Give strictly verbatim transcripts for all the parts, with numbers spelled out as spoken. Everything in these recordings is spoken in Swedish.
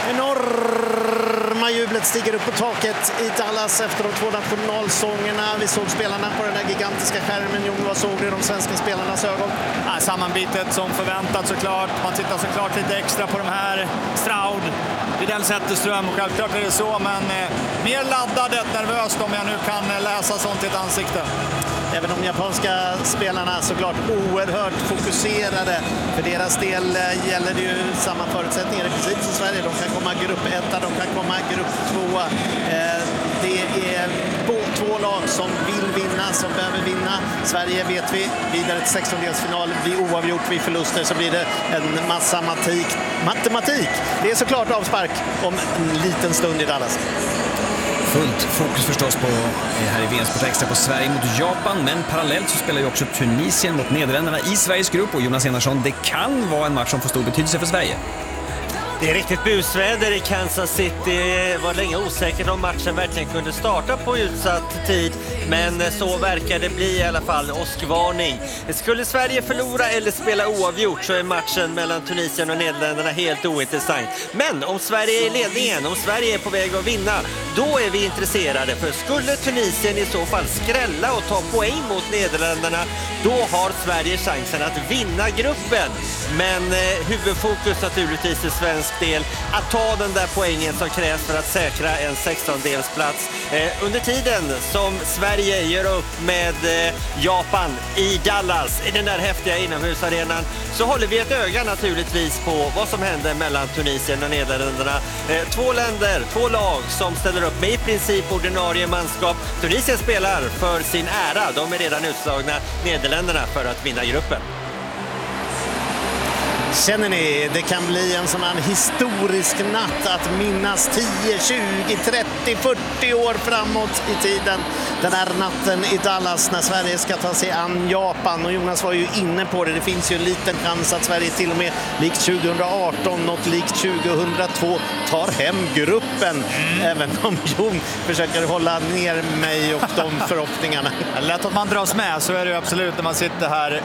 Enorma jublet stiger upp på taket i Dallas efter de två nationalsångerna. Vi såg spelarna på den där gigantiska skärmen. Jon, vad såg du i de svenska spelarnas ögon? Ja, sammanbitet som förväntat såklart. Man tittar såklart lite extra på de här. Stroud, Widell Zetterström, och självklart är det så. Men eh, mer laddat, nervöst om jag nu kan läsa sånt i ett ansikte. Även de japanska spelarna såklart oerhört fokuserade. För deras del gäller det ju samma förutsättningar i princip som Sverige. De kan komma grupp ett, de kan komma grupp två. Det är två lag som vill vinna, som behöver vinna. Sverige vet vi, vidare till sextondelsfinal. Blir oavgjort vid förluster så blir det en massa matematik. matematik. Det är såklart avspark om en liten stund i Dallas. Fullt fokus förstås på här i V M-sport extra på Sverige mot Japan, men parallellt så spelar ju också Tunisien mot Nederländerna i Sveriges grupp, och Jonas Enarsson, det kan vara en match som får stor betydelse för Sverige. Det är riktigt busväder i Kansas City. Det var länge osäkert om matchen verkligen kunde starta på utsatt tid. Men så verkar det bli i alla fall. Åskvarning. Skulle Sverige förlora eller spela oavgjort så är matchen mellan Tunisien och Nederländerna helt ointressant. Men om Sverige är i ledningen, om Sverige är på väg att vinna, då är vi intresserade. För skulle Tunisien i så fall skrälla och ta poäng mot Nederländerna, då har Sverige chansen att vinna gruppen. Men eh, huvudfokus naturligtvis i svensk del att ta den där poängen som krävs för att säkra en sextondelsplats. Eh, under tiden som Sverige gör upp med eh, Japan i Dallas, i den där häftiga inomhusarenan, så håller vi ett öga naturligtvis på vad som händer mellan Tunisien och Nederländerna. Eh, två länder, två lag som ställer upp med i princip ordinarie manskap. Tunisien spelar för sin ära, de är redan utslagna. Nederländerna för att vinna gruppen. Känner ni, det kan bli en sån här historisk natt att minnas tio, tjugo, trettio, fyrtio år framåt i tiden. Den här natten i Dallas när Sverige ska ta sig an Japan. Och Jonas var ju inne på det, det finns ju en liten chans att Sverige till och med likt tjugo arton, något likt tjugohundratvå tar hem gruppen. Mm. Även om Jon försöker hålla ner mig och de förhoppningarna. Lätt att man dras med, så är det ju absolut när man sitter här.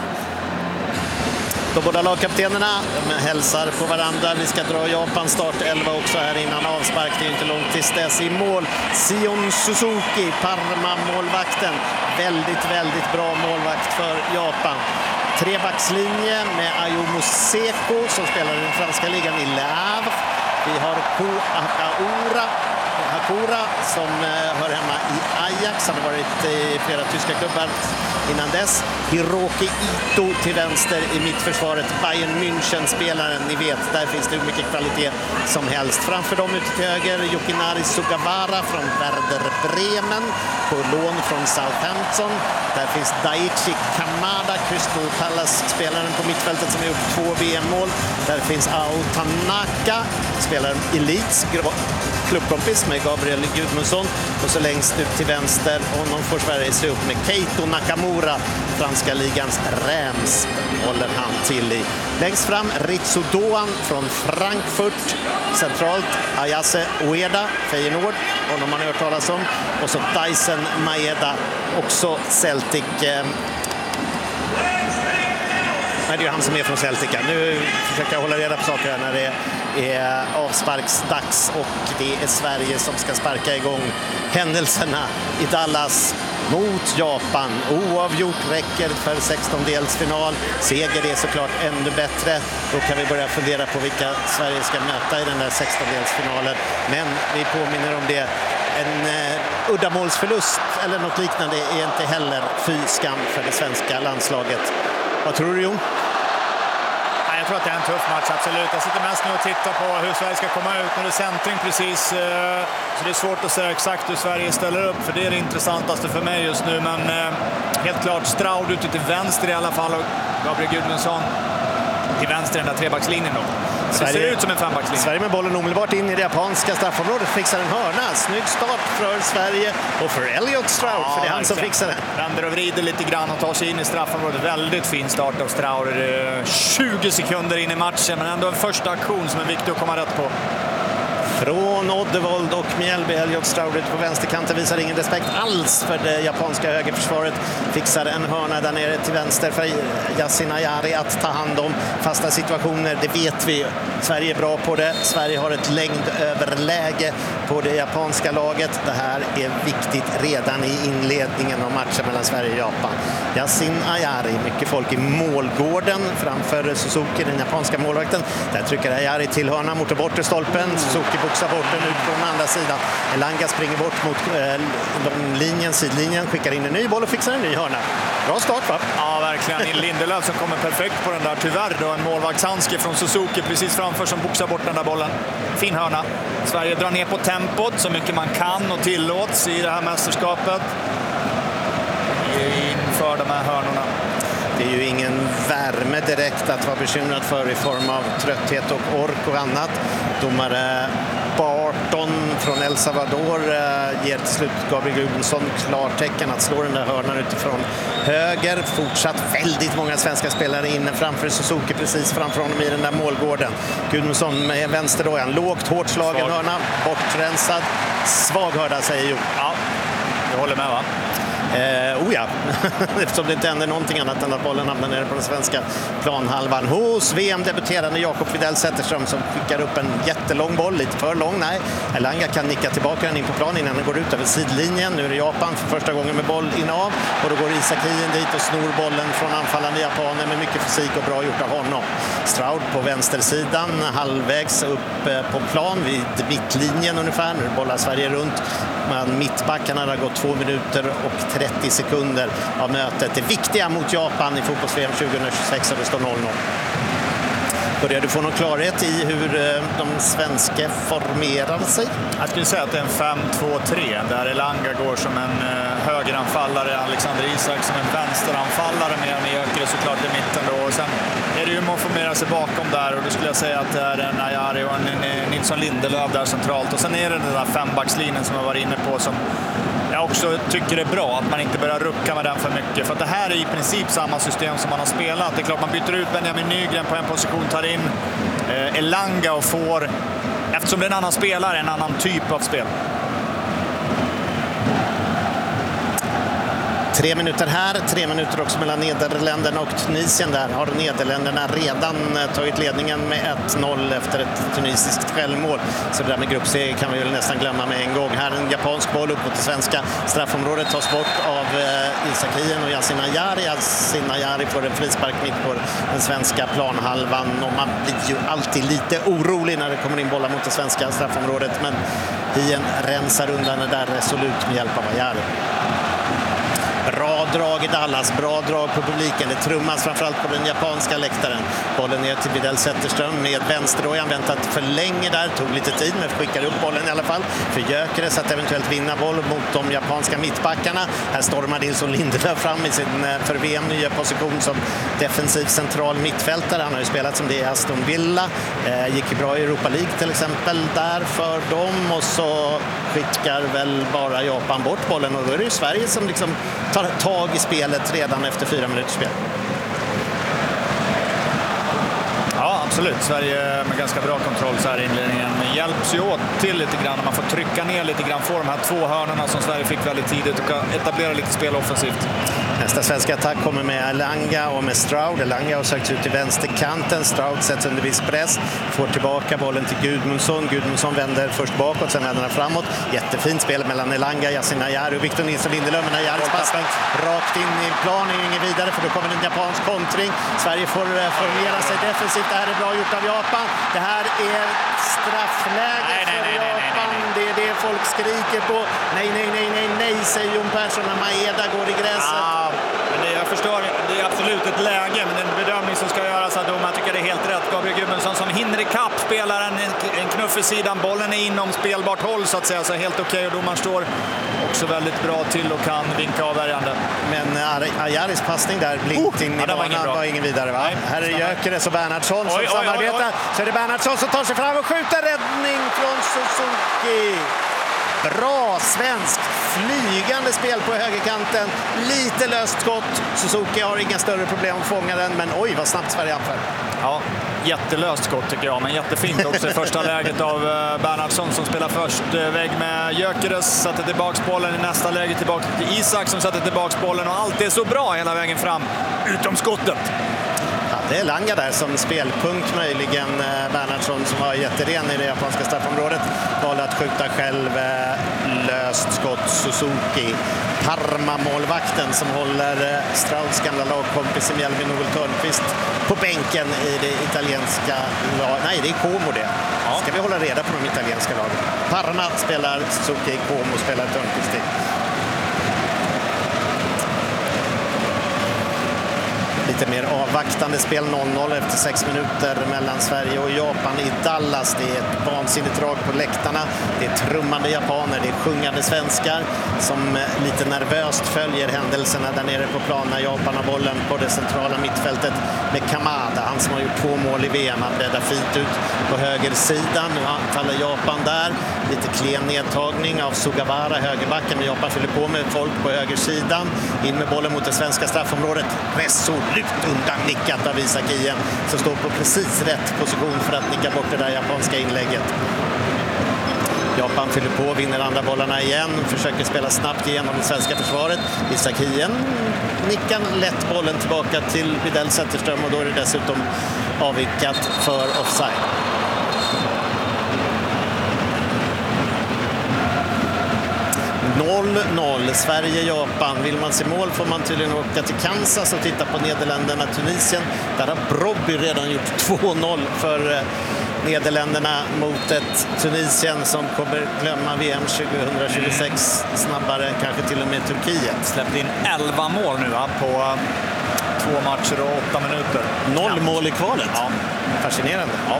De båda lagkaptenerna hälsar på varandra. Vi ska dra Japans start elva också här innan avspark. Det är inte långt tills dess i mål. Sion Suzuki, Parma-målvakten. Väldigt, väldigt bra målvakt för Japan. Trebackslinje med Ayumu Seko som spelar i den franska ligan i Le Havre. Vi har Ko Akaura. Hakura som hör hemma i Ajax. Han har varit i flera tyska klubbar innan dess. Hiroki Ito till vänster i mittförsvaret. Bayern München-spelaren, ni vet, där finns det hur mycket kvalitet som helst. Framför dem ute till höger, Yukinari Sugawara från Werder Bremen på lån från Southampton. Där finns Daichi Kamada, Crystal Palace-spelaren på mittfältet som har gjort två V M-mål. Där finns Ao Tanaka, spelaren i Leeds, klubbkompis med Gabriel Gudmundsson. Och så längst ut till vänster, honom får Sverige se upp med Keito Nakamura, franska ligans Reims håller han till i. Längst fram Ritsu Doan från Frankfurt, centralt Ayase Ueda, Feyenoord, honom man har hört talas om. Och så Dyson Maeda, också Celtic. Nej, det är ju han som är från Celtic. Nu försöker jag hålla reda på saker här när det är avsparksdags och det är Sverige som ska sparka igång händelserna i Dallas mot Japan. Oavgjort räcker för sextondelsfinal. Seger är såklart ännu bättre. Då kan vi börja fundera på vilka Sverige ska möta i den där sextondelsfinalen. Men vi påminner om det. En eh, uddamålsförlust eller något liknande är inte heller fy skam för det svenska landslaget. Vad tror du, Jon? Jag tror att det är en tuff match, absolut. Jag sitter mest nu och tittar på hur Sverige ska komma ut. Nu är det centring precis, så det är svårt att säga exakt hur Sverige ställer upp. För det är det intressantaste för mig just nu. Men helt klart Stroud ute till vänster i alla fall. Och Gabriel Gudmundsson till vänster i den där trebackslinjen då. Sverige, det ser ut som en fembackslinje. Sverige med bollen omedelbart in i det japanska straffområdet, fixar en hörna. Snygg start för Sverige och för Elliot Stroud, ja, för det är han som fixar den. Vänder och vrider lite grann och tar sig in i straffområdet. Väldigt fin start av Stroud. tjugo sekunder in i matchen, men ändå en första aktion som är viktig att komma rätt på. Från Oddevold och Mjällby, Elliot Stroud ute på vänsterkanten visar ingen respekt alls för det japanska högerförsvaret. Fixar en hörna där nere till vänster för Yasin Ayari att ta hand om fasta situationer. Det vet vi. Sverige är bra på det. Sverige har ett längdöverläge på det japanska laget. Det här är viktigt redan i inledningen av matchen mellan Sverige och Japan. Yasin Ayari, mycket folk i målgården framför Suzuki, den japanska målvakten. Där trycker Ayari till hörna mot bortre stolpen. Suzuki boxar bort den ut på den andra sidan. Elanga springer bort mot eh, långlinjen, sidlinjen, skickar in en ny boll och fixar en ny hörna. Bra start, va? Ja, verkligen. Lindelöf som kommer perfekt på den där. Tyvärr då en målvaktshandske från Suzuki precis framför som boxar bort den där bollen. Fin hörna. Sverige drar ner på tempot så mycket man kan och tillåts i det här mästerskapet inför de här hörnorna. Det är ju ingen värme direkt att vara bekymrad för i form av trötthet och ork och annat. Domare Barton från El Salvador eh, ger till slut Gabriel Gudmundsson klartecken att slå den där hörnan utifrån höger. Fortsatt väldigt många svenska spelare inne framför Suzuki precis framför honom i den där målgården. Gudmundsson med vänster då, en lågt hårt slagen Svag. hörna, bortrensad. Svag hörda säger Jo. Ja, jag håller med, va? Eh, oh ja, eftersom det inte händer någonting annat än att bollen hamnar nere på den svenska planhalvan hos V M-debuterande Jakob Widell Zetterström som skickar upp en jättelång boll, lite för lång, nej. Elanga kan nicka tillbaka den in på plan innan den går ut över sidlinjen. Nu är det Japan för första gången med boll inav och då går Isak Hien dit och snor bollen från anfallande japaner med mycket fysik och bra gjort av honom. Stroud på vänstersidan, halvvägs upp på plan vid mittlinjen ungefär. Nu bollar Sverige runt. Men mittbackarna har gått två minuter och trettio sekunder av mötet. Det viktiga mot Japan i fotbolls-V M tjugohundratjugosex och det står noll noll. Börjar du få någon klarhet i hur de svenska formerar sig? Jag skulle säga att det är en fem två tre där Elanga går som en högeranfallare, Alexander Isak som en vänsteranfallare med en Jökere såklart i mitten då. Och sen är det ju man formera sig bakom där och då skulle jag säga att det är en Ayari och en Nilsson Lindelöf där centralt. Och sen är det den där fembackslinjen som jag var inne på som jag också tycker det är bra att man inte börjar rucka med den för mycket. För att det här är i princip samma system som man har spelat. Det är klart man byter ut Benjamin Nygren på en position, tar in eh, Elanga och får, eftersom det är en annan spelare, en annan typ av spel. Tre minuter här, tre minuter också mellan Nederländerna och Tunisien. Där har Nederländerna redan tagit ledningen med ett noll efter ett tunisiskt självmål. Så det där med grupp C kan vi väl nästan glömma med en gång. Här en japansk boll upp mot det svenska straffområdet tas bort av eh, Isak Hien och Yasin Ayari. Yasin Ayari får en frispark mitt på den svenska planhalvan. Och man blir ju alltid lite orolig när det kommer in bollar mot det svenska straffområdet. Men Hien rensar undan det där resolut med hjälp av Ayari. Bra drag i Dallas, bra drag på publiken. Det trummas framförallt på den japanska läktaren. Bollen ner till Widell Zetterström med vänsterdojan. Väntat för länge där, tog lite tid men skickar upp bollen i alla fall. För Jökere så att eventuellt vinna boll mot de japanska mittbackarna. Här stormar Nilsson Lindelöf fram i sin för V M nya position som defensiv central mittfältare. Han har ju spelat som det i Aston Villa. Eh, gick bra i Europa League till exempel där för dem. Och så skickar väl bara Japan bort bollen och då är det ju Sverige som liksom tar tag i spelet redan efter fyra minuters spel. Ja, absolut. Sverige med ganska bra kontroll så här i inledningen. Men hjälps ju åt till lite grann. Man får trycka ner lite grann, få de här två hörnorna som Sverige fick väldigt tidigt och etablera lite spel offensivt. Nästa svenska attack kommer med Elanga och med Stroud. Elanga har sökt ut till vänsterkanten. Stroud sätts under viss press. Får tillbaka bollen till Gudmundsson. Gudmundsson vänder först bakåt, sen vänder han framåt. Jättefint spel mellan Elanga, Yasin Ayari och Victor Nilsson Lindelöf. Men Ayaris passning rakt in i plan är ju ingen vidare för då kommer en japansk kontring. Sverige får formera sig defensivt. Det här är bra gjort av Japan. Det här är straffläge nej, nej, nej, för Japan. Nej, nej, nej. Det är det folk skriker på. Nej, nej, nej, nej, nej, säger Jon Persson när Maeda går i gräset. Ah, men det, jag förstår, det är absolut ett läge, men en bedömning som ska göras av domaren tycker det är helt rätt. Gabriel Gudmundsson som hinner i kapp spelar en, en knuff i sidan. Bollen är inom spelbart håll så att säga, så helt okej okay, och domaren står också väldigt bra till och kan vinka avvärjande. Men Ayaris passning där blinkt in uh, i banan var, var ingen vidare, va? Nej, här är Jökeres och Bernhardsson som oj, samarbetar. Oj, oj, oj. Så är det Bernhardsson som tar sig fram och skjuter, räddning från Suzuki. Bra svenskt flygande spel på högerkanten. Lite löst skott. Suzuki har inga större problem att fånga den, men oj vad snabbt Sverige anför. Ja, jättelöst skott tycker jag, men jättefint också i första läget av Bernhardsson som spelar först. Vägg med Gyökeres, satte tillbaks bollen i nästa läge, tillbaka till Isak som satte tillbaks bollen, och allt är så bra hela vägen fram, utom skottet. Ja, det är Elanga där som spelpunkt möjligen. Bernhardsson som var jätteren i det japanska straffområdet valde att skjuta själv. Löst skott Suzuki. Parma-målvakten som håller Strauds gamla lagkompis Melvin Olof Törnqvist på bänken i det italienska laget. Nej, det är Como det. Ja. Ska vi hålla reda på de italienska lagen. Parma spelar Suzuki, Como spelar Törnqvist i. Lite mer avvaktande spel, noll noll efter sex minuter mellan Sverige och Japan i Dallas. Det är ett vansinnigt drag på läktarna. Det är trummande japaner, det är sjungande svenskar som lite nervöst följer händelserna där nere på plan när Japan har bollen på det centrala mittfältet med Kamada. Han som har gjort två mål i V M, han breddar fint ut på högersidan. Nu anfaller Japan där. Lite klen nedtagning av Sugawara, högerbacken, men Japan fyller på med folk på högersidan. In med bollen mot det svenska straffområdet. Resolut undan nickat av Isak Hien som står på precis rätt position för att nicka bort det där japanska inlägget. Japan fyller på, vinner andra bollarna igen, försöker spela snabbt igenom det svenska försvaret. Isak Hien nickar lätt bollen tillbaka till Widell Zetterström, och då är det dessutom avvikat för offside. noll noll, Sverige-Japan. Vill man se mål får man tydligen åka till Kansas och titta på Nederländerna, Tunisien. Där har Brobby redan gjort två noll för Nederländerna mot ett Tunisien som kommer glömma V M tjugohundratjugosex snabbare, kanske till och med Turkiet. Släppte in elva mål nu va, på två matcher och åtta minuter. Noll ja. Mål i kvalet. Ja. Fascinerande. Ja.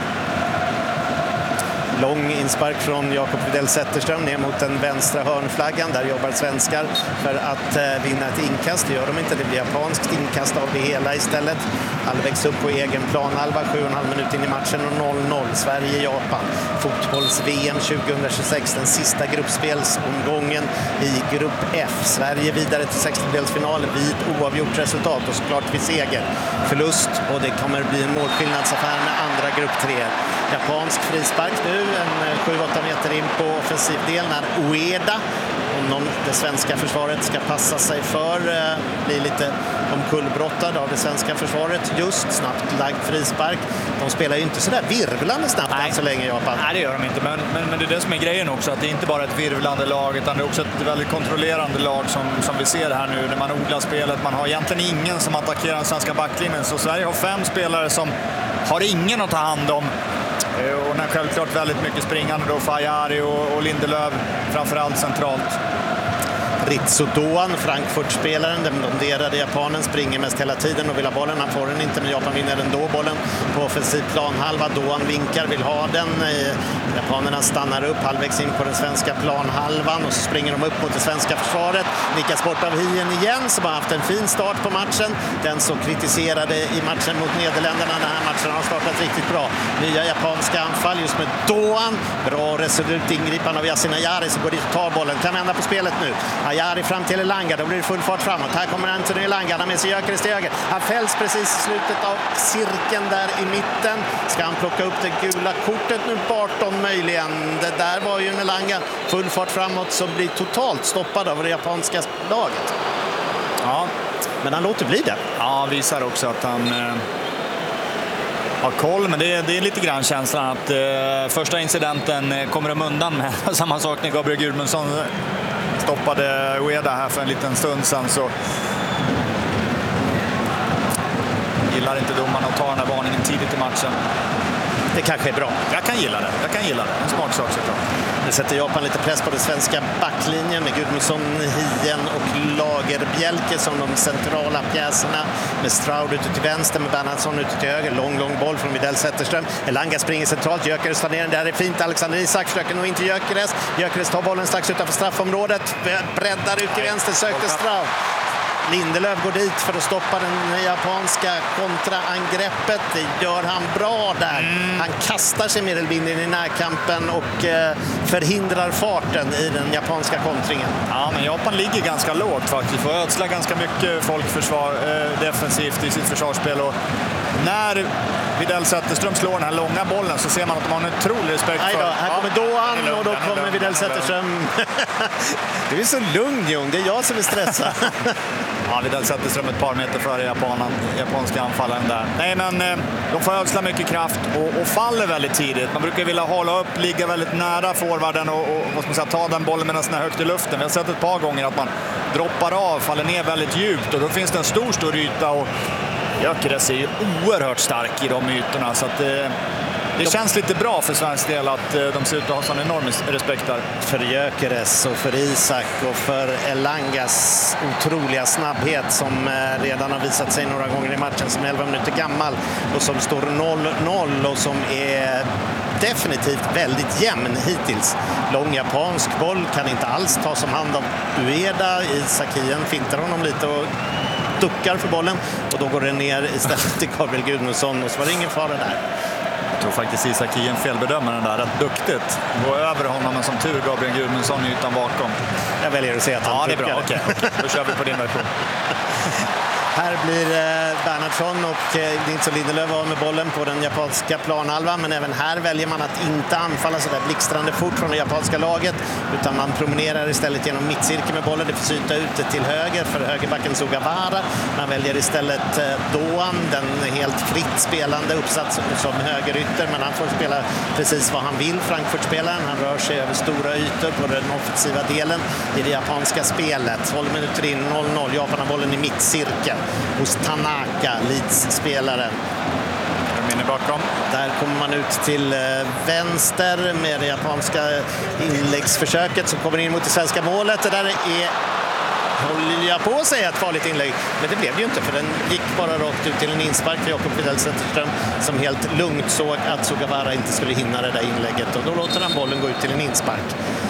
Lång inspark från Jakob Widell Zetterström ner mot den vänstra hörnflaggan. Där jobbar svenskar för att eh, vinna ett inkast. Det gör de inte. Det blir japanskt inkast av det hela istället. Halvvägs upp på egen planhalva. sju och en halv minut in i matchen och noll noll. Sverige-Japan. Fotbolls-V M tjugohundratjugosex. Den sista gruppspelsomgången i grupp F. Sverige vidare till sextondelsfinal vid oavgjort resultat och såklart vid seger. Förlust, och det kommer bli en målskillnadsaffär med andra grupp tre. Japansk frispark nu, en sju åtta meter in på offensivdel när Ueda, om det svenska försvaret ska passa sig för, blir lite omkullbrottad av det svenska försvaret. Just snabbt lagd frispark. De spelar ju inte så där virvlande snabbt än så länge, Japan. Nej, det gör de inte, men, men, men det är det som är grejen också, att det är inte bara ett virvlande lag utan det är också ett väldigt kontrollerande lag som, som vi ser här nu när man odlar spelet. Man har egentligen ingen som attackerar den svenska backlinjen, så Sverige har fem spelare som har ingen att ta hand om. Och när självklart väldigt mycket springande då, Fajari och, och Lindelöf framförallt centralt. Ritsu Doan, Frankfurt-spelaren, den blonderade japanen, springer mest hela tiden och vill ha bollen. Han får den inte, men Japan vinner ändå bollen på offensiv planhalva. Doan vinkar, vill ha den. Japanerna stannar upp halvvägs in på den svenska planhalvan och så springer de upp mot det svenska försvaret. Nickas bort av Hien igen, som har haft en fin start på matchen. Den så kritiserade i matchen mot Nederländerna. Den här matchen har startat riktigt bra. Nya japanska anfall just med Doan. Bra resolut ingripande av Yasin Ayari som går dit och tar bollen. Kan vända på spelet nu. Ayari fram till Elanga, då blir det full fart framåt. Här kommer Anthony Elanga, han har med sig Gyökeres till höger. Han fälls precis i slutet av cirkeln där i mitten. Ska han plocka upp det gula kortet nu, Barton möjligen. Det där var ju en Elanga, full fart framåt, som blir totalt stoppad av det japanska laget. Ja, men han låter bli det. Ja, han visar också att han eh, har koll, men det är, det är lite grann känslan att eh, första incidenten eh, kommer de undan med. Samma sak när Gabriel Gudmundsson stoppade Ueda här för en liten stund sedan, så gillar inte domarna att ta den här varningen tidigt i matchen. Det kanske är bra. Jag kan gilla det. Jag kan gilla det. En smart sak såklart. Det sätter Japan lite press på den svenska backlinjen med Gudmundsson, Hien och Lagerbjälke som de centrala pjäserna, med Stroud ute till vänster, med Bernhardsson ute till höger. Lång, lång boll från Widell Zetterström. Elanga springer centralt. Gyökeres tar ner den. Där är fint. Alexander Isak försöker nog inte Gyökeres. Gyökeres tar bollen strax utanför straffområdet. Breddar ut till vänster. Sökte Stroud. Lindelöf går dit för att stoppa den japanska kontraangreppet. Det gör han bra där. Mm. Han kastar sig mer eller mindre in i närkampen och eh, förhindrar farten i den japanska kontringen. Ja, men Japan ligger ganska lågt faktiskt. Får ödsla ganska mycket folkförsvar eh, defensivt i sitt försvarsspel. Och när Widell Zetterström slår den här långa bollen så ser man att de har en otrolig respekt Nej då, för... här Ja, kommer Doan lugn, och då kommer lugn, Widell lugn. Zetterström. Du är så lugn, Jon. Det är jag som är stressad. Ja, Widell Zetterström ett par meter före japanen, japanska anfallaren där. Nej, men eh, de får ödsla mycket kraft och, och faller väldigt tidigt. Man brukar vilja hålla upp, ligga väldigt nära forwarden och, och vad ska man säga, ta den bollen medan den är högt i luften. Vi har sett ett par gånger att man droppar av, faller ner väldigt djupt och då finns det en stor, stor yta och Gyökeres är ju oerhört stark i de ytorna så att eh, det känns lite bra för svensk del att eh, de ser ut att ha sån enorm respekt där. För Gyökeres och för Isak och för Elangas otroliga snabbhet som eh, redan har visat sig några gånger i matchen, som är elva minuter gammal och som står noll noll och som är definitivt väldigt jämn hittills. Lång japansk boll kan inte alls tas om hand av Ueda. Isakien fintar honom lite och duckar för bollen och då går den ner istället till Gabriel Gudmundsson och så var det ingen fara där. Jag tror faktiskt Isakien felbedömer den där rätt duktigt. Gå över honom, men som tur Gabriel Gudmundsson är utan bakom. Jag väljer att säga att han Ja, det är duckar. bra. Okej, okay. Då kör vi på din version. Här blir eh, Bernhardsson och eh, Nilsson Lindelöf av med bollen på den japanska planhalvan, men även här väljer man att inte anfalla så där blixtrande fort från det japanska laget, utan man promenerar istället genom mittcirkeln med bollen. Det får syta ut till höger för högerbacken Sugawara. Man väljer istället eh, Doan, den helt fritt spelande, uppsatt som högerytter, men han får spela precis vad han vill, Frankfurt-spelaren. Han rör sig över stora ytor på den offensiva delen i det japanska spelet. tolv minuter in, noll noll. Japan har bollen i mittcirkeln hos Tanaka, Leeds-spelaren. Minne bakom. Där kommer man ut till vänster med det japanska inläggsförsöket som kommer in mot det svenska målet. Det där är, håller jag på att säga, ett farligt inlägg. Men det blev det ju inte, för den gick bara rakt ut till en inspark för Jakob Widell Zetterström som helt lugnt såg att Sugawara inte skulle hinna det där inlägget. Och då låter han bollen gå ut till en inspark.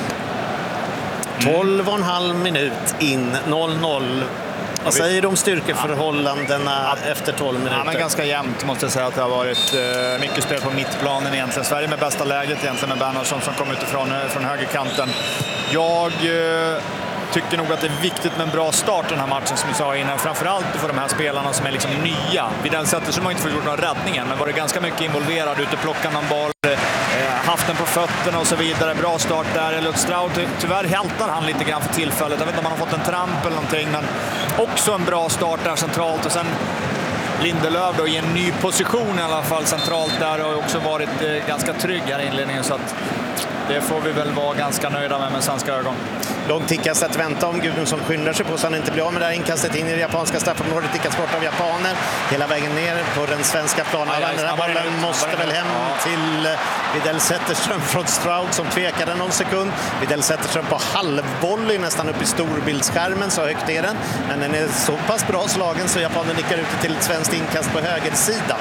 tolv och en halv minut in, noll noll. Vad säger du om styrkeförhållandena ja. efter tolv minuter? Ja, men ganska jämnt måste jag säga att det har varit eh, mycket spel på mittplanen egentligen. Sverige med bästa läget egentligen med Bernhardsson som kom utifrån från högerkanten. Jag eh, tycker nog att det är viktigt med en bra start den här matchen som vi sa innan. Framförallt för de här spelarna som är liksom nya. Widell Zetterström har inte fått gjort några räddningar, men var det ganska mycket involverad ute, plocka någon boll, eh, haft den på fötterna och så vidare. Bra start där. Elliot Stroud, ty tyvärr hältar han lite grann för tillfället. Jag vet inte om han har fått en tramp eller någonting, men också en bra start där centralt. Och sen Lindelöf då i en ny position i alla fall centralt där och också varit eh, ganska trygg här i inledningen, så att det får vi väl vara ganska nöjda med med svenska ögon. Långt tickas att vänta om Gudmundsson skyndar sig på så han inte blir av med det här inkastet in i det japanska straffområdet. Tickas bort av japaner hela vägen ner på den svenska planen. Ja, den här bollen måste väl hem ja. till Widell Zetterström från Stroud som tvekade någon sekund. Widell Zetterström på halvvolley nästan upp i storbildsskärmen, så högt är den. Men den är så pass bra slagen så japanen nickar ut till ett svenskt inkast på högersidan.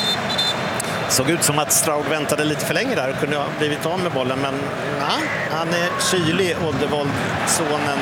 Såg ut som att Stroud väntade lite för länge där och kunde ha blivit av med bollen, men nej, han är kylig, Oddevold, sonen,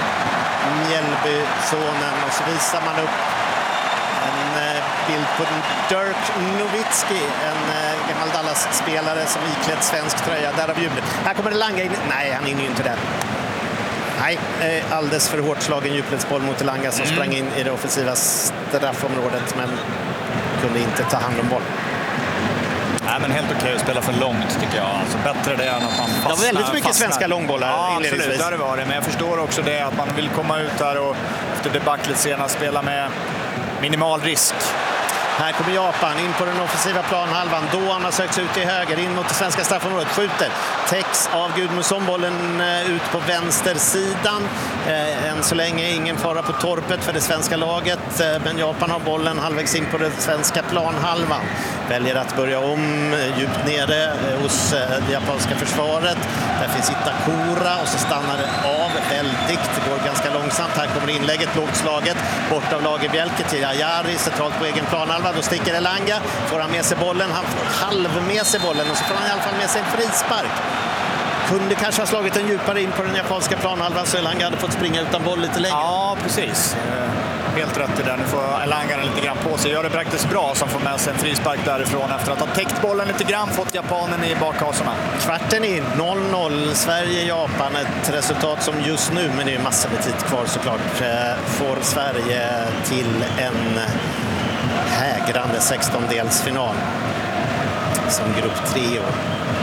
Mjällby-sonen, och så visar man upp en eh, bild på Dirk Nowitzki, en eh, gammal Dallas-spelare som iklädd svensk tröja, där av jublet. Här kommer det Elanga in, nej han är ju inte där. Nej, eh, alldeles för hårt slagen djupledsboll mot Elanga som mm. sprang in i det offensiva straffområdet, men kunde inte ta hand om boll. Nej, men helt okej att spela för långt tycker jag. Alltså bättre det än att man fastnar. Det var väldigt mycket fastnar. svenska långbollar ja, inledningsvis. Absolut, där var det. Men jag förstår också det att man vill komma ut här och efter debaclet senast spela med minimal risk. Här kommer Japan in på den offensiva planhalvan. Doan har sökt sig ut till höger, in mot det svenska straffområdet. Skjuter. Täcks av Gudmundsson. Bollen ut på vänstersidan. Eh, än så länge ingen fara på torpet för det svenska laget. Eh, men Japan har bollen halvvägs in på den svenska planhalvan. Väljer att börja om eh, djupt nere eh, hos eh, det japanska försvaret. Där finns Itakura och så stannar det av väldigt. Det går ganska långsamt. Här kommer inlägget, lågt slaget. Bort av Lagerbjälke till Ajari, centralt på egen planhalva. Då sticker Elanga, får han med sig bollen, han får halv med sig bollen och så får han i alla fall med sig en frispark. Kunde kanske ha slagit en djupare in på den japanska planhalvan så Elanga hade fått springa utan boll lite längre. Ja, precis. Helt rätt i det. Nu får Elanga lite grann på sig. Gör det praktiskt bra som får med sig en frispark därifrån efter att ha täckt bollen lite grann, fått japanen i bakhasorna. Kvarten in, noll noll, Sverige-Japan. Ett resultat som just nu, men det är massor med tid kvar såklart, får Sverige till en hägrande sextondelsfinal som grupp tre år.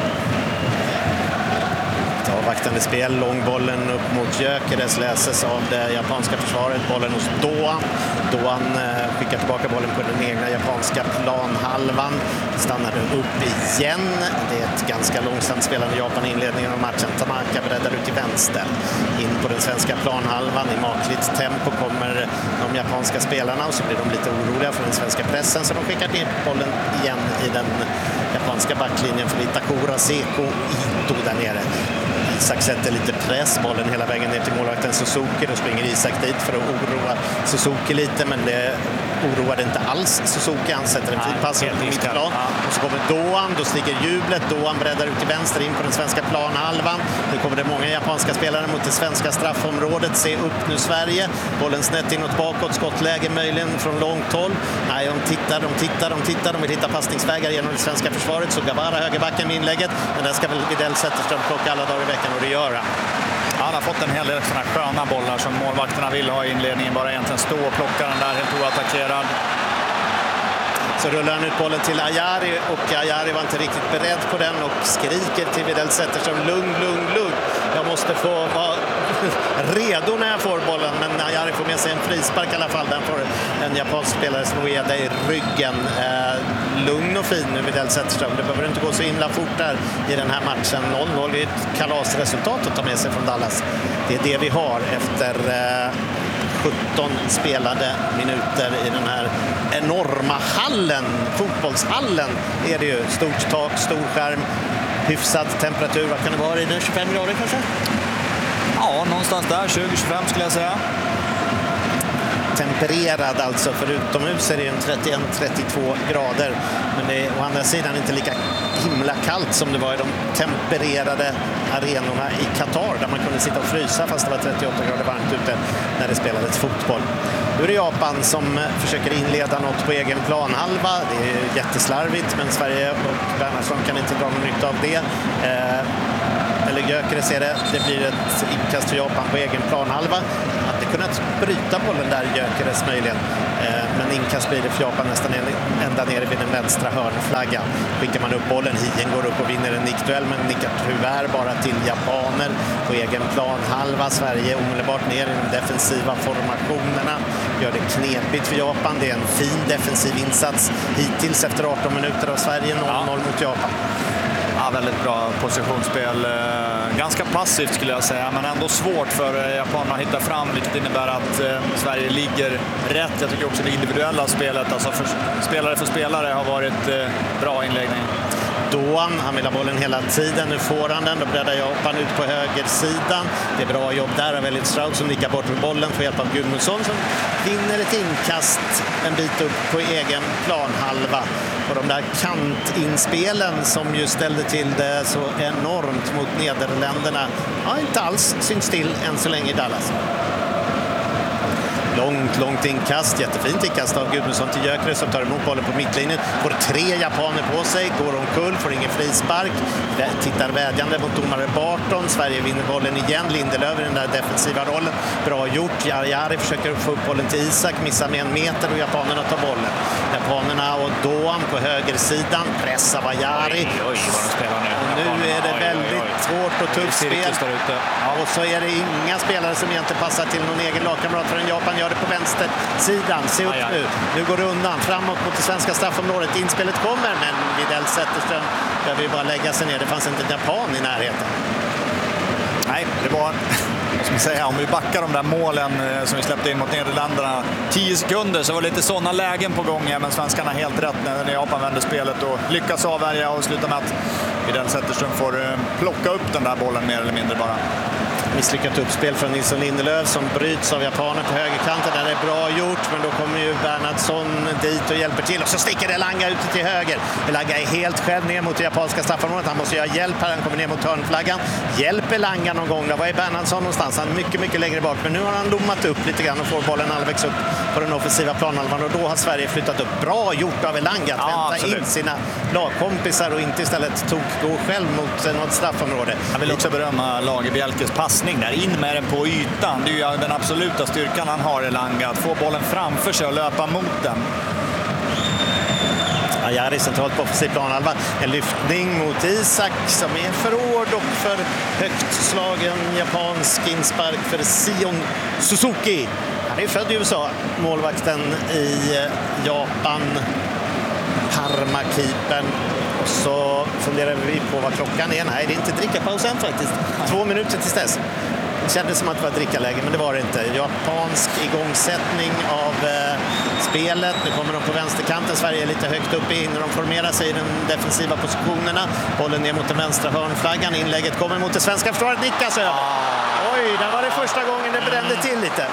Avvaktande spel, långbollen upp mot Gyökeres läses av det japanska försvaret. Bollen hos Doan. Doan eh, skickar tillbaka bollen på den egna japanska planhalvan. Stannade upp igen. Det är ett ganska långsamt spelande Japan i inledningen av matchen. Tanaka breddar ut till vänster. In på den svenska planhalvan. I makligt tempo kommer de japanska spelarna och så blir de lite oroliga för den svenska pressen. Så de skickar ner bollen igen i den japanska backlinjen för Itakura, Seko, Ito där nere. Isak sätter lite press, bollen hela vägen ner till målvakten Suzuki. Då springer Isak dit för att oroa Suzuki lite, men det oroade inte alls Suzuki. Han sätter en fin pass upp i mittplan. Och så kommer Doan, då stiger jublet. Doan breddar ut till vänster in på den svenska planhalvan. Nu kommer det många japanska spelare mot det svenska straffområdet. Se upp nu Sverige. Bollen snett inåt bakåt, skottläge möjligen från långt håll. Nej, de tittar, de tittar, de tittar. De vill hitta passningsvägar genom det svenska försvaret. Så Gavara högerbacken med inlägget. Men där ska väl Widell Zetterström plocka alla dagar i veckan, och det gör han. Han har fått en hel del såna sköna bollar som målvakterna vill ha i inledningen. Bara egentligen stå och plocka den där helt oattackerad. Så rullar han ut bollen till Ajari, och Ajari var inte riktigt beredd på den och skriker till Widell Zetterström: lugn, lugn, lugn. Jag måste få vara redo när jag får bollen. Men Ajari får med sig en frispark i alla fall. Den får en japansk spelare som Ueda i ryggen. Eh, lugn och fin nu Widell Zetterström. Det behöver inte gå så himla fort där i den här matchen. noll noll är ett kalasresultat att ta med sig från Dallas. Det är det vi har efter eh, sjutton spelade minuter i den här enorma hallen. Fotbollshallen är det ju. Stort tak, stor skärm, hyfsad temperatur. Vad kan det vara i den? tjugofem grader kanske? Ja, någonstans där. tjugo till tjugofem skulle jag säga. Tempererad alltså, för utomhus är det en trettioen till trettiotvå grader. Men det är å andra sidan inte lika himla kallt som det var i de tempererade arenorna i Qatar, där man kunde sitta och frysa fast det var trettioåtta grader varmt ute när det spelades fotboll. Nu är det Japan som försöker inleda något på egen planhalva. Det är jätteslarvigt, men Sverige och Bernhardsson kan inte dra någon nytta av det. Eh, eller Gyökeres ser det. Det blir ett inkast för Japan på egen planhalva. Hade kunnat bryta bollen där, Gyökeres möjligen. Eh, men inkast blir det för Japan nästan ända nere vid den vänstra hörnflaggan. Skickar man upp bollen, Hien går upp och vinner en nickduell, men nickar tyvärr bara till japaner på egen planhalva. Sverige omedelbart ner i de defensiva formationerna. Gör det knepigt för Japan. Det är en fin defensiv insats hittills efter arton minuter av Sverige. noll noll mot Japan. Ja, väldigt bra positionsspel. Ganska passivt skulle jag säga, men ändå svårt för japanerna att hitta fram, vilket innebär att eh, Sverige ligger rätt. Jag tycker också det individuella spelet, alltså för, spelare för spelare, har varit eh, bra inläggning. Doan, han vill ha bollen hela tiden. Nu får han den, då breddar Japan ut på högersidan. Det är bra jobb där av Elliot Stroud som nickar bort med bollen för hjälp av Gudmundsson som vinner ett inkast en bit upp på egen planhalva. Och de där kantinspelen som ju ställde till det så enormt mot Nederländerna har inte alls syns till än så länge i Dallas. Långt, långt inkast. Jättefint inkast av Gudmundsson till Gyökeres som tar emot bollen på mittlinjen. Får tre japaner på sig, går omkull, får ingen frispark. Tittar vädjande mot domare Barton. Sverige vinner bollen igen. Lindelöf i den där defensiva rollen. Bra gjort. Jari försöker få upp bollen till Isak, missar med en meter och japanerna tar bollen. Japanerna och Doan på högersidan. Press av Jari. Oj, oj, vad de spelar nu. Och nu är det väldigt oj, oj. svårt och tufft spel. Ja, och så är det inga spelare som egentligen passar till någon egen lagkamrat för en Japan. Gör det på vänstersidan. Se upp aj, aj. nu. Nu går det undan. Framåt mot det svenska straffområdet. Inspelet kommer, men Widell Zetterström behöver ju bara lägga sig ner. Det fanns inte en japan i närheten. Nej, det var... Vad ska man säga, om vi backar de där målen som vi släppte in mot Nederländerna tio sekunder så var det lite sådana lägen på gång, men svenskarna helt rätt när Japan vände spelet och lyckas avvärja och sluta med att Widell Zetterström får plocka upp den där bollen mer eller mindre bara. Misslyckat uppspel från Nilsson Lindelöf som bryts av japaner på högerkanten. Där är bra gjort, men då kommer ju Bernhardsson dit och hjälper till. Och så sticker Elanga ut till höger. Elanga är helt själv ner mot det japanska straffområdet. Han måste göra hjälp här. Han kommer ner mot hörnflaggan. Hjälp Elanga någon gång. Där var är Bernhardsson någonstans. Han är mycket, mycket längre bort. Men nu har han lommat upp lite grann och får bollen halvvägs upp på den offensiva planhalvan. Och då har Sverige flyttat upp. Bra gjort av Elanga att ja, vänta absolut. in sina lagkompisar och inte istället tog gå själv mot något straffområde. Jag vill också berömma Lagerbielkes passning där, in med den på ytan. Det är ju den absoluta styrkan han har, Elanga, att få bollen framför sig och löpa mot den. Ajari centralt på offensiv planhalva. En lyftning mot Isak som är för hård och för högt slagen japansk inspark för Sion Suzuki. Han är född i U S A, målvakten i Japan, Parma-keepern. Och så funderar vi på vad klockan är. Nej, det är inte drickapaus än faktiskt. Två minuter tills dess. Det kändes som att det var drickaläge, men det var det inte. Japansk igångsättning av eh, spelet. Nu kommer de på vänsterkanten. Sverige är lite högt uppe in när de formerar sig i de defensiva positionerna. Bollen ner mot den vänstra hörnflaggan. Inlägget kommer mot det svenska försvaret. Nickas över. Oj, där var det första gången det brände till lite.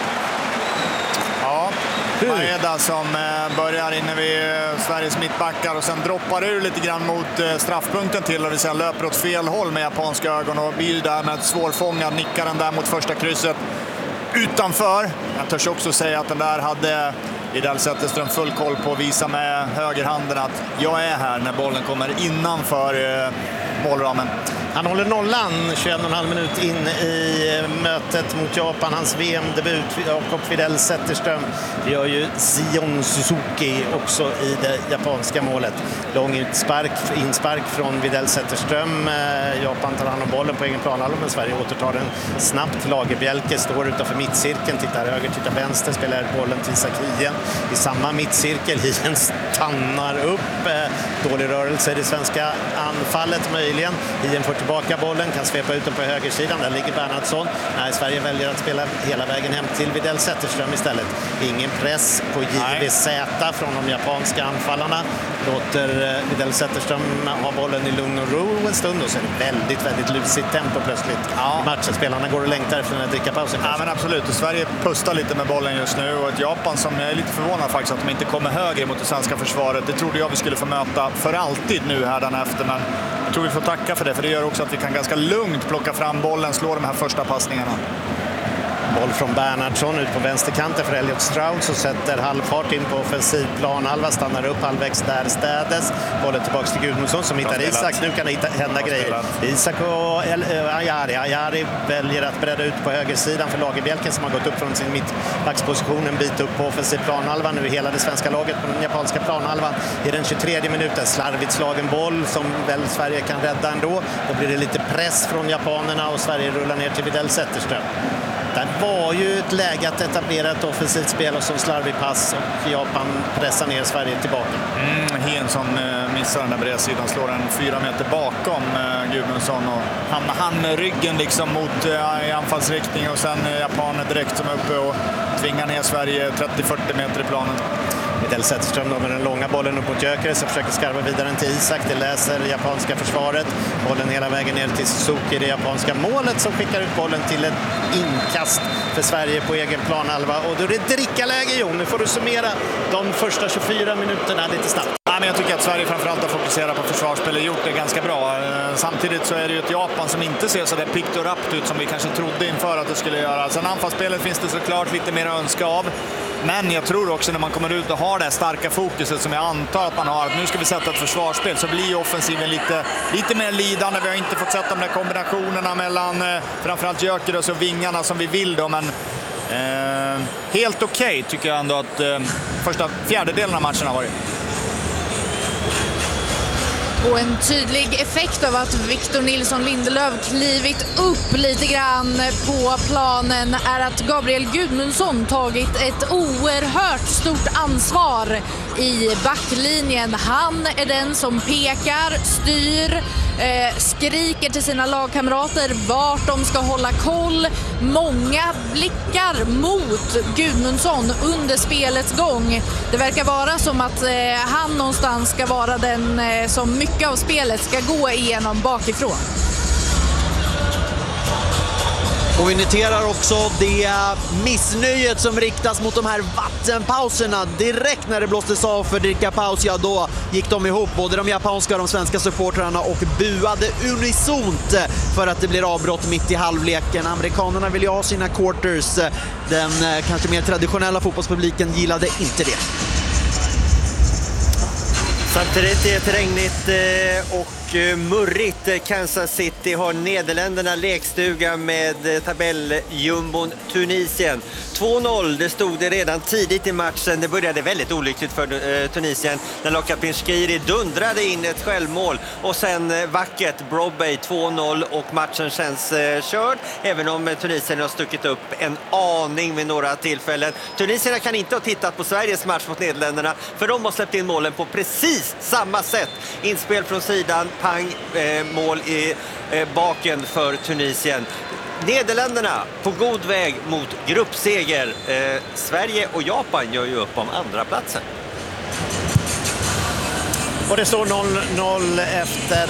Ja, Maeda som börjar inne vid Sveriges mittbackar och sen droppar ur lite grann mot straffpunkten till och det sen löper åt fel håll med japanska ögon och blir där med ett svårfångad nickar den där mot första krysset utanför. Jag törs också säga att den där hade Widell Zetterström full koll på att visa med högerhanden att jag är här när bollen kommer innanför målramen. Han håller nollan tjugoen och en halv minut in i mötet mot Japan. Hans V M-debut, Jakob Widell Zetterström, gör ju Sion Suzuki också i det japanska målet. Lång utspark, inspark från Widell Zetterström. Japan tar hand om bollen på egen planhalva, men Sverige återtar den snabbt. Lagerbjälke står utanför mittcirkeln, tittar höger, tittar vänster, spelar bollen till Isak Hien i samma mittcirkel. Hien stannar upp. Dålig rörelse i det svenska anfallet möjligen. Hien får tillbaka bollen, kan svepa ut den på högersidan. Där ligger Bernhardsson. Nej, Sverige väljer att spela hela vägen hem till Widell Zetterström istället. Ingen press på J V Z från de japanska anfallarna. Låter Widell Zetterström ha bollen i lugn och ro en stund och sen väldigt, väldigt lusigt tempo plötsligt. Ja. Matchen, spelarna går och längtar efter den här drickapausen. Ja, men absolut. Och Sverige pustar lite med bollen just nu och ett Japan som jag är lite förvånad faktiskt att de inte kommer högre mot det svenska försvaret. Det trodde jag vi skulle få möta för alltid nu här den efter, men jag tror vi får tacka för det, för det gör också att vi kan ganska lugnt plocka fram bollen, slå de här första passningarna. Boll från Bernhardsson ut på vänsterkanten för Elliot Strauss och sätter halvfart in på offensiv planhalva, stannar upp halvvägs där städes. Bollen tillbaks till Gudmundsson som hittar Isak. Nu kan det hitta, hända grejer. Isak och Ajari. Ajari väljer att bredda ut på högersidan för Lagerbjälken som har gått upp från sin mittbacksposition en bit upp på offensiv planhalva. Nu är hela det svenska laget på den japanska planhalvan i den tjugotredje minuten. Slarvigt slagen boll som väl Sverige kan rädda ändå. Då blir det lite press från japanerna och Sverige rullar ner till Widell Zetterström. Det var ju ett läge att etablera ett offensivt spel och som slarvig pass och Japan pressar ner Sverige tillbaka. Mm, Hien som eh, missar den där bredsidan, slår en fyra meter bakom eh, Gudmundsson och hamnar han med ryggen liksom mot eh, i anfallsriktning och sen eh, japaner direkt som är uppe och tvingar ner Sverige trettio till fyrtio meter i planen. Widell Zetterström med den långa bollen upp mot Gyökeres och försöker skarva vidare till Isak. Det läser japanska försvaret. Bollen hela vägen ner till Suzuki, det japanska målet som skickar ut bollen till ett inkast för Sverige på egen planhalva. Och då är det drickaläge, Jon. Nu får du summera de första tjugofyra minuterna lite snabbt. Ja, men jag tycker att Sverige framförallt har fokuserat på försvarsspel och gjort det ganska bra. Samtidigt så är det ju ett Japan som inte ser så där pikt och rappt ut som vi kanske trodde inför att det skulle göra. Sen anfallsspelet finns det såklart lite mer att önska av. Men jag tror också när man kommer ut och har det starka fokuset som jag antar att man har, att nu ska vi sätta ett försvarsspel, så blir offensiven lite, lite mer lidande. Vi har inte fått sätta de där kombinationerna mellan eh, framförallt Gyökeres och vingarna som vi vill då, men eh, helt okej okay, tycker jag ändå att eh, första fjärdedelen av matchen har varit. Och en tydlig effekt av att Victor Nilsson Lindelöf klivit upp lite grann på planen är att Gabriel Gudmundsson tagit ett oerhört stort ansvar i backlinjen. Han är den som pekar, styr, eh, skriker till sina lagkamrater vart de ska hålla koll. Många blickar mot Gudmundsson under spelets gång. Det verkar vara som att eh, han någonstans ska vara den eh, som mycket av spelet ska gå igenom bakifrån. Och vi noterar också det missnöjet som riktas mot de här vattenpauserna. Direkt när det blåstes av för drickapaus, ja då gick de ihop, både de japanska och de svenska supportrarna, och buade unisont för att det blir avbrott mitt i halvleken. Amerikanerna vill ju ha sina quarters. Den kanske mer traditionella fotbollspubliken gillade inte det. Samtidigt är det regnigt och murrigt Kansas City har Nederländerna lekstuga med tabelljumbon Tunisien. två noll, det stod det redan tidigt i matchen. Det började väldigt olyckligt för Tunisien när Lokapin Skiri dundrade in ett självmål. Och sen vackert Brobbey två noll och matchen känns körd. Även om Tunisien har stuckit upp en aning med några tillfällen. Tunisierna kan inte ha tittat på Sveriges match mot Nederländerna, för de har släppt in målen på precis samma sätt. Inspel från sidan, pang, eh, mål i eh, baken för Tunisien. Nederländerna på god väg mot gruppseger. Eh, Sverige och Japan gör ju upp om andra platsen. Och det står noll noll efter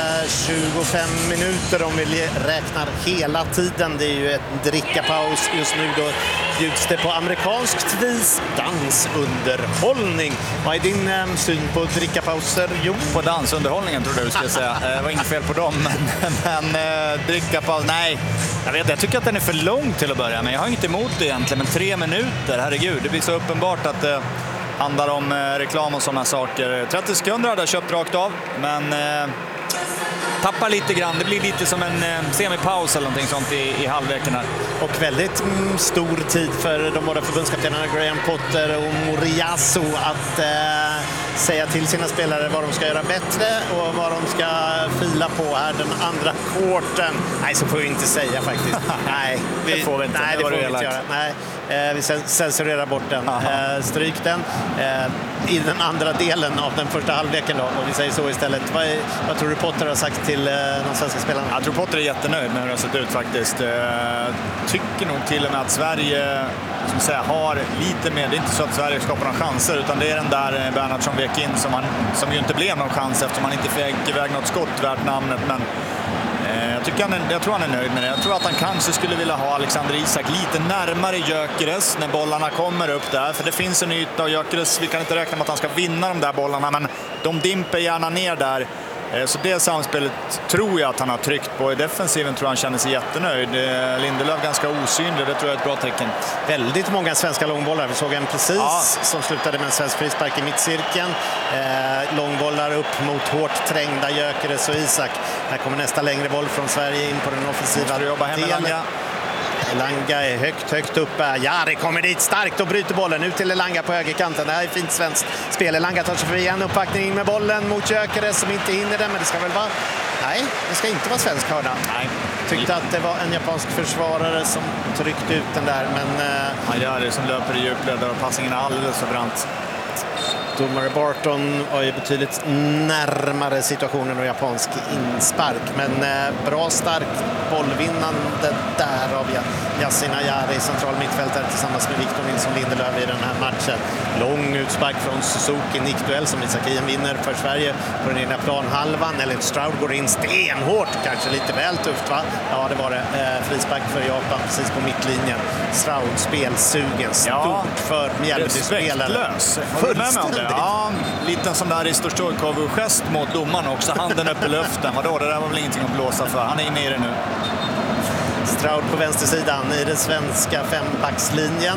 tjugofem minuter om vi räknar hela tiden. Det är ju ett drickapaus just nu. Då bjuds det på amerikanskt vis dansunderhållning. Vad är din äm, syn på drickapauser? Jo, på dansunderhållningen tror jag du skulle säga. Det var inget fel på dem, men, men äh, drickapaus, nej. Jag vet, jag tycker att den är för lång till att börja, men jag har inte emot det egentligen. Men tre minuter, herregud, det blir så uppenbart att äh, handlar om eh, reklam och sådana saker. trettio sekunder hade jag köpt rakt av, men eh, tappar lite grann. Det blir lite som en eh, semipaus eller någonting sånt i, i halvleken här. Och väldigt mm, stor tid för de båda förbundskaptenerna Graham Potter och Moriyasu att eh, säga till sina spelare vad de ska göra bättre och vad de ska fila på här den andra korten. Nej, så får vi inte säga faktiskt. Nej, vi, det får vi inte. Nej, det, det får vi inte göra. Nej. Eh, vi censurerar bort den. Eh, stryk den eh, i den andra delen av den första halvleken då, om vi säger så istället. Vad, är, vad tror du Potter har sagt till eh, de svenska spelarna? Jag tror Potter är jättenöjd med hur det har sett ut faktiskt. Eh, tycker nog till och med att Sverige som säga, har lite mer. Det är inte så att Sverige skapar några chanser, utan det är den där Bernhardsson vek in som, han, som ju inte blev någon chans eftersom han inte fick iväg något skott värt namnet. Men Jag, tycker han är, jag tror han är nöjd med det. Jag tror att han kanske skulle vilja ha Alexander Isak lite närmare Gyökeres när bollarna kommer upp där. För det finns en yta och Gyökeres, vi kan inte räkna med att han ska vinna de där bollarna, men de dimper gärna ner där. Så det samspelet tror jag att han har tryckt på. I defensiven tror jag han känner sig jättenöjd. Lindelöf ganska osynlig, det tror jag är ett bra tecken. Väldigt många svenska långbollar. Vi såg en precis ja. som slutade med en svensk frispark i mittcirkeln. Eh, långbollar upp mot hårt trängda Gyökeres och Isak. Här kommer nästa längre boll från Sverige in på den offensiva delen. Elanga är högt, högt uppe. Jari kommer dit starkt och bryter bollen. Ut till Elanga på högerkanten. Det här är fint svenskt spel. Elanga tar sig förbi en uppbackning in med bollen mot Gyökeres som inte hinner den. Men det ska väl vara... Nej, det ska inte vara svensk hörna. Nej. Tyckte att det var en japansk försvarare som tryckte ut den där. Men... Ja, Jari som löper i djupled och passningen är alldeles för brant. Domare Barton var ju betydligt närmare situationen och japansk inspark. Men eh, bra stark bollvinnande där av Yasin Ayari, central mittfältare tillsammans med Victor Nilsson Lindelöf i den här matchen. Lång utspark från Suzuki, nickduell som Isakien vinner för Sverige på den egna planhalvan. Eller Stroud går in stenhårt, kanske lite väl tufft va? Ja, det var det. Eh, frispark för Japan precis på mittlinjen. Stroud spelsugen, stort ja, för Mjällby-spelare. Fullständigt. Ja, lite som där Risto Stojkovic-gest mot domaren också. Handen upp i luften. Vadå, det där var väl ingenting att blåsa för. Han är inne i det nu. Stroud på vänstersidan i den svenska fembackslinjen.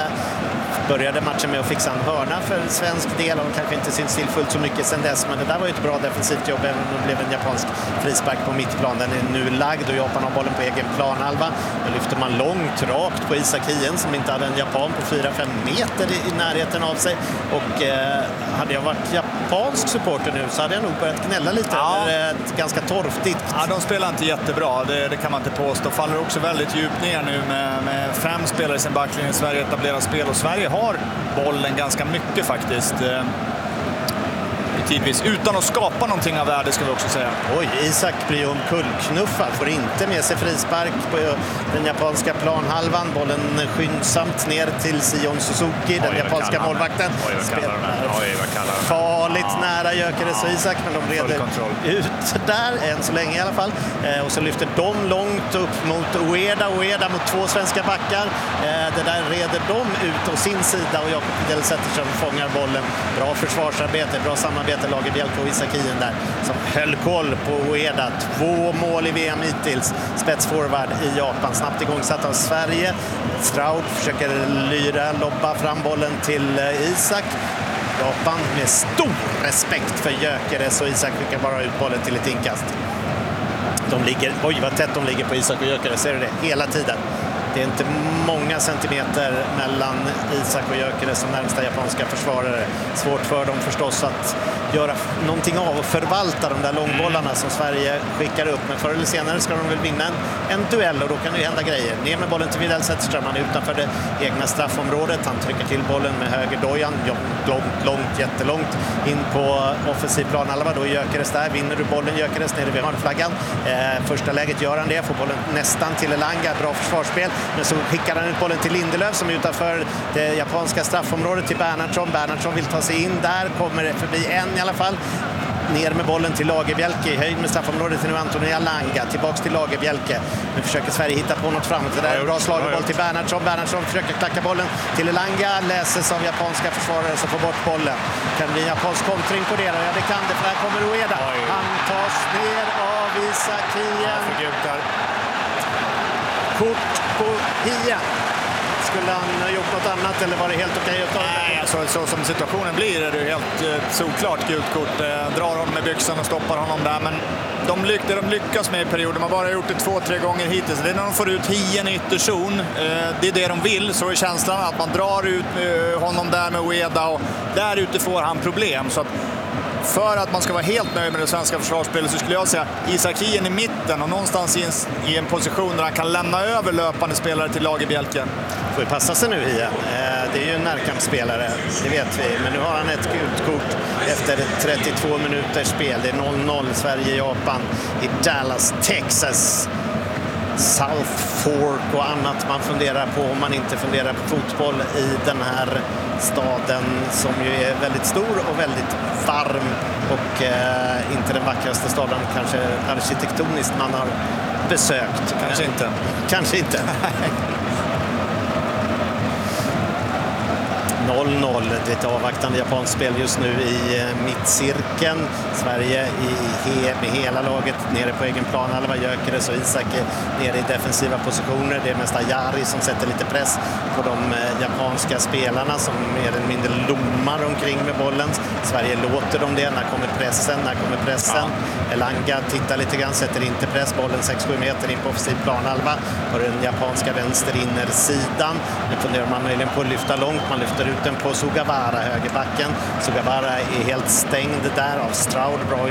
Började matchen med att fixa en hörna för svensk del och kanske inte syns till fullt så mycket sen dess, men det där var ju ett bra defensivt jobb även om det blev en japansk frispark på mittplan. Den är nu lagd och Japan har bollen på egen planhalva. Då lyfter man långt rakt på Isakien som inte hade en japan på fyra fem meter i, i närheten av sig, och eh, hade jag varit japansk supporter nu så hade jag nog börjat gnälla lite. Ja. Över ett ganska torftigt. Ja, de spelar inte jättebra, det, det kan man inte påstå. Faller också väldigt djupt ner nu med, med fem spelare i sin backlinje i Sverige etablerar spel, och Sverige har bollen ganska mycket faktiskt. Tidvis, utan att skapa någonting av värde ska vi också säga. Oj, Isak blir omkullknuffad, får inte med sig frispark på den japanska planhalvan. Bollen skyndsamt ner till Sion Suzuki, Oj, den japanska målvakten. Oj, vad kallar de Oj, vad kallar de Farligt ja. nära Gyökeres och Isak, men de reder ut där, än så länge i alla fall. Eh, och så lyfter de långt upp mot Ueda, Ueda mot två svenska backar. Eh, det där reder de ut å sin sida, och Jakob Fidel Zetterström fångar bollen. Bra försvarsarbete, bra samarbete. Lager Bjelko och Isakien där som höll koll på Ueda. Två mål i V M hittills. Spetsforward i Japan. Snabbt igångsatt av Sverige. Stroud försöker lyra, lobba fram bollen till Isak. Japan med stor respekt för Gyökeres och Isak skickar bara ut bollen till ett inkast. De ligger, oj vad tätt de ligger på Isak och Gyökeres, ser du det? Hela tiden. Det är inte många centimeter mellan Isak och Gyökeres som närmsta japanska försvarare. Svårt för dem förstås att göra någonting av och förvalta de där långbollarna som Sverige skickar upp. Men förr eller senare ska de väl vinna en, en duell och då kan det ju hända grejer. Ner med bollen till Widell Zetterström, han är utanför det egna straffområdet. Han trycker till bollen med höger dojan, långt, långt, jättelångt in på offensiv planhalva. Då är Gyökeres där, vinner du bollen Gyökeres nere vid hörnflaggan. Eh, första läget gör han det, får bollen nästan till Elanga, bra försvarsspel. Men så skickar han ut bollen till Lindelöf som är utanför det japanska straffområdet till Bernhardsson. Bernhardsson vill ta sig in där, kommer det förbi en i alla fall. Ner med bollen till Lagerbjälke i höjd med straffområdet till nu Anthony Elanga. Tillbaks till Lagerbjälke. Nu försöker Sverige hitta på något framåt. Det där är en bra slagboll till Bernhardsson. Bernhardsson försöker klacka bollen till Elanga. Läses av japanska försvarare som får bort bollen. Kan det bli en japansk kontring på det då? Ja, det kan det, för här kommer Ueda. Han tas ner av Isak Hien. Kort på Hien. Skulle han ha gjort något annat eller var det helt okej att ta det? Nej, alltså, så som situationen blir är det helt eh, såklart gult kort. Eh, drar honom med byxan och stoppar honom där. Men de, lyck, det de lyckas med i perioden, de har bara gjort det två, tre gånger hittills. Det är när de får ut Hien i ytterzon. Eh, det är det de vill, så är känslan att man drar ut eh, honom där med Ueda och där ute får han problem. Så att för att man ska vara helt nöjd med det svenska försvarsspelet så skulle jag säga Isak Hien i mitten och någonstans i en, i en position där han kan lämna över löpande spelare till Lagerbjälke. Får ju passa sig nu Hien. Det är ju en närkampsspelare, det vet vi. Men nu har han ett gult kort efter trettiotvå minuters spel. Det är noll noll Sverige-Japan i Dallas, Texas. South Fork och annat man funderar på om man inte funderar på fotboll i den här staden som ju är väldigt stor och väldigt varm och eh, inte den vackraste staden kanske arkitektoniskt man har besökt. Kanske inte. Kanske inte. noll noll, det är ett avvaktande japanskt spel just nu i eh, mittcirkeln. Sverige i, he, med hela laget nere på egen plan. Alva Gyökeres och Isak nere i defensiva positioner. Det är mest Ajari som sätter lite press på de eh, japanska spelarna som mer eller mindre lommar omkring med bollen. Sverige låter dem det. När kommer pressen? När kommer pressen? Ja. Elanga tittar lite grann, sätter inte press. Bollen sex sju meter in på offensiv planhalva på den japanska vänster innersidan. Nu funderar man möjligen på att lyfta långt. Man lyfter ut den på Sugawara, högerbacken. Sugawara är helt stängd där av Stroud. Bra